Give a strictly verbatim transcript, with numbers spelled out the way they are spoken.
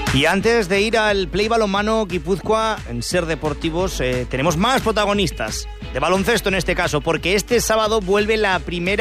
Y antes de ir al Play Balonmano Guipúzcoa en Ser Deportivos, eh, tenemos más protagonistas de baloncesto en este caso, porque este sábado vuelve la primera